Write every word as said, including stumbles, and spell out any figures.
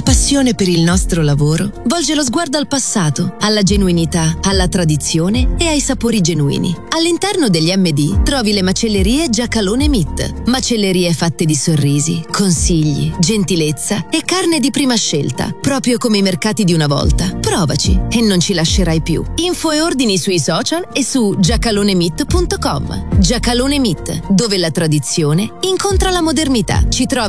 passione per il nostro lavoro volge lo sguardo al passato, alla genuinità, alla tradizione e ai sapori genuini. All'interno degli emme di trovi le macellerie Giacalone Meat, macellerie fatte di sorrisi, consigli, gentilezza e carne di prima scelta, proprio come i mercati di una volta. Provaci e non ci lascerai più. Info e ordini sui social e su giacalonemeat punto com. Giacalone Meat, dove la tradizione incontra la modernità. Ci trovi